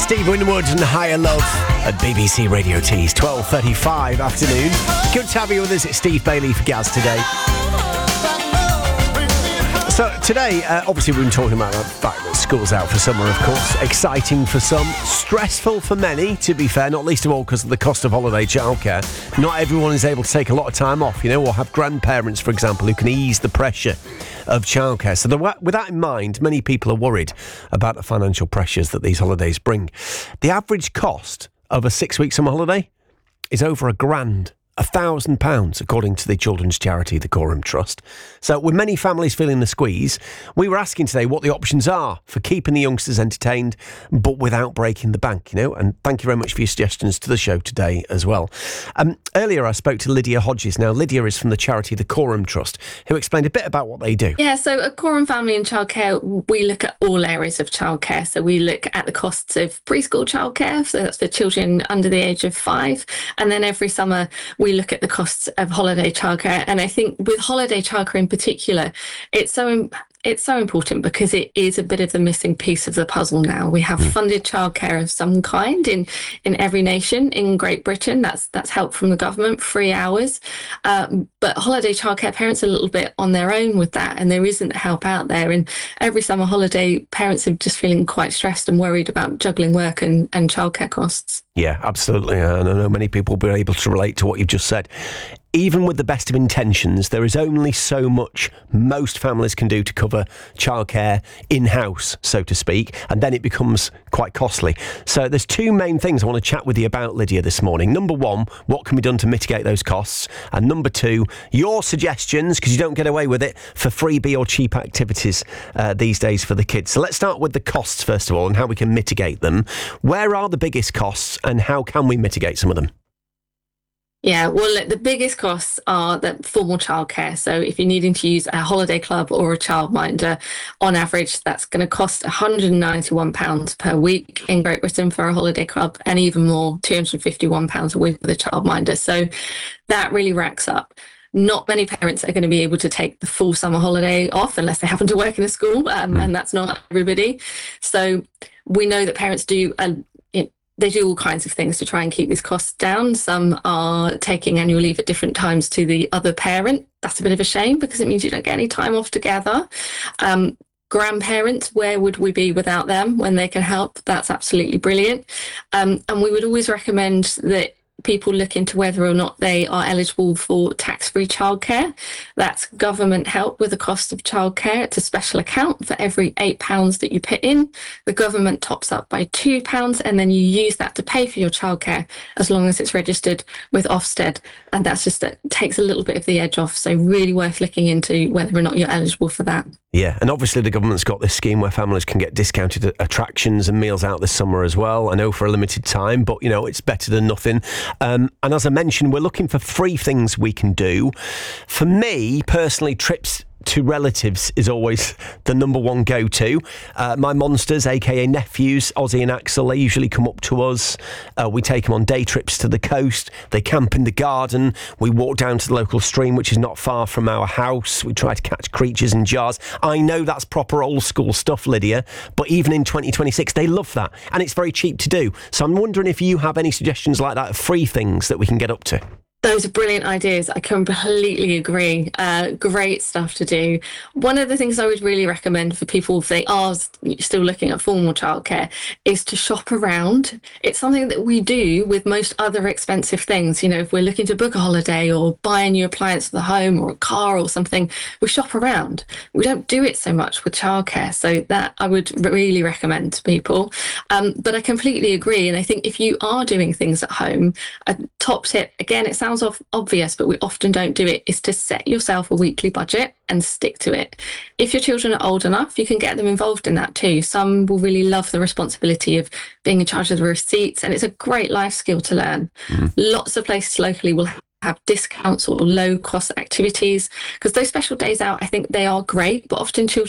Steve Winwood and Higher Love at BBC Radio T's 12:35 afternoon. Good to have you with us. It's Steve Bailey for Gaz today. So today, obviously we've been talking about the fact that school's out for summer, of course. Exciting for some, stressful for many, to be fair, not least of all because of the cost of holiday childcare. Not everyone is able to take a lot of time off, or have grandparents, for example, who can ease the pressure of childcare. So with that in mind, many people are worried about the financial pressures that these holidays bring. The average cost of a 6-week summer holiday is over £1,000. £1,000, according to the children's charity, the Coram Trust. So with many families feeling the squeeze, we were asking today what the options are for keeping the youngsters entertained, but without breaking the bank, And thank you very much for your suggestions to the show today as well. Earlier, I spoke to Lydia Hodges. Now, Lydia is from the charity, the Coram Trust, who explained a bit about what they do. Yeah, so at Coram Family and Childcare, we look at all areas of childcare. So we look at the costs of preschool childcare, so that's for children under the age of 5. And then every summer, we look at the costs of holiday childcare. And I think with holiday childcare in particular, it's so important because it is a bit of the missing piece of the puzzle now. We have funded childcare of some kind in every nation. In Great Britain, that's help from the government, 3 hours. But holiday childcare, parents are a little bit on their own with that, and there isn't help out there. And every summer holiday, parents are just feeling quite stressed and worried about juggling work and childcare costs. Yeah, absolutely. And I know many people will be able to relate to what you've just said. Even with the best of intentions, there is only so much most families can do to cover childcare in-house, so to speak, and then it becomes quite costly. So there's 2 main things I want to chat with you about, Lydia, this morning. Number 1, what can be done to mitigate those costs? And number 2, your suggestions, because you don't get away with it, for freebie or cheap activities these days for the kids. So let's start with the costs, first of all, and how we can mitigate them. Where are the biggest costs and how can we mitigate some of them? Yeah, well, look, the biggest costs are the formal childcare. So if you're needing to use a holiday club or a childminder, on average, that's going to cost £191 per week in Great Britain for a holiday club, and even more, £251 a week for the childminder. So that really racks up. Not many parents are going to be able to take the full summer holiday off unless they happen to work in a school, and that's not everybody. So we know that parents they do all kinds of things to try and keep these costs down. Some are taking annual leave at different times to the other parent. That's a bit of a shame because it means you don't get any time off together. Grandparents, where would we be without them when they can help? That's absolutely brilliant. And we would always recommend that people look into whether or not they are eligible for tax-free childcare. That's government help with the cost of childcare. It's a special account. For every £8 that you put in, the government tops up by £2, and then you use that to pay for your childcare as long as it's registered with Ofsted. And that takes a little bit of the edge off. So really worth looking into whether or not you're eligible for that. Yeah, and obviously the government's got this scheme where families can get discounted attractions and meals out this summer as well. I know for a limited time, but, it's better than nothing. And as I mentioned, we're looking for free things we can do. For me, personally, trips to relatives is always the number one go-to. My monsters, aka nephews, Ozzy and Axel, they usually come up to us. We take them on day trips to the coast. They camp in the garden. We walk down to the local stream, which is not far from our house. We try to catch creatures in jars. I know that's proper old school stuff, Lydia, but even in 2026, they love that. And it's very cheap to do. So I'm wondering if you have any suggestions like that, free things that we can get up to. Those are brilliant ideas. I completely agree. Great stuff to do. One of the things I would really recommend for people if they are still looking at formal childcare is to shop around. It's something that we do with most other expensive things. If we're looking to book a holiday or buy a new appliance for the home or a car or something, we shop around. We don't do it so much with childcare. So that I would really recommend to people. But I completely agree. And I think if you are doing things at home, a top tip, again, it sounds obvious, but we often don't do it, is to set yourself a weekly budget and stick to it. If your children are old enough, you can get them involved in that too. Some will really love the responsibility of being in charge of the receipts, and it's a great life skill to learn. Lots of places locally will have discounts or low cost activities because those special days out, I think they are great, but often children